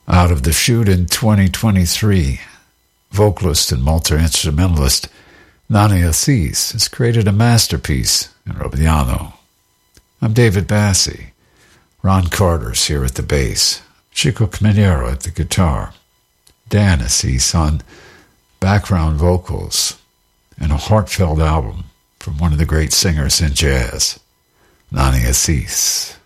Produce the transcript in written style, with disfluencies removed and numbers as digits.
Out of the chute in 2023, vocalist and multi-instrumentalist Nani Assis has created a masterpiece in Robiano. I'm David Bassi. Ron Carter's here at the bass, Chico Caminero at the guitar, Dan Assis on background vocals, and a heartfelt album from one of the great singers in jazz, Nani Assis.